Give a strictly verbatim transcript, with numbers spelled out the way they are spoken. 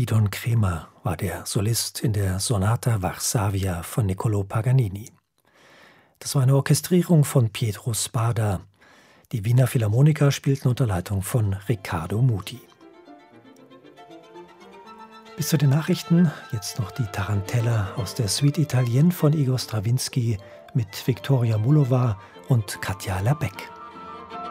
Gidon Kremer war der Solist in der Sonata Varsavia von Niccolò Paganini. Das war eine Orchestrierung von Pietro Spada. Die Wiener Philharmoniker spielten unter Leitung von Riccardo Muti. Bis zu den Nachrichten jetzt noch die Tarantella aus der Suite Italienne von Igor Strawinski mit Viktoria Mullova und Katja Labeck.